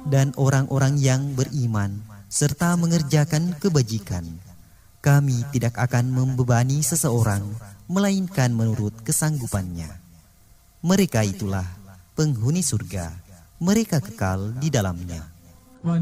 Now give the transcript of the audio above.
dan orang-orang yang beriman serta mengerjakan kebajikan. Kami tidak akan membebani seseorang melainkan menurut kesanggupannya. Mereka itulah penghuni surga, mereka kekal di dalamnya.